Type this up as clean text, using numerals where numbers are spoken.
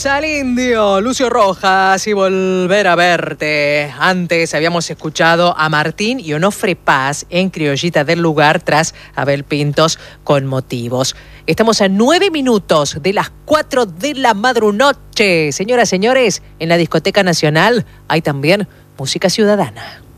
Tenemos al indio Lucio Rojas y Volver a Verte. Antes habíamos escuchado a Martín y Onofre Paz en Criollita del Lugar tras Abel Pintos con Motivos. Estamos a 9 minutos de las 4 de la madrunoche. Señoras, señores, en la Discoteca Nacional hay también música ciudadana.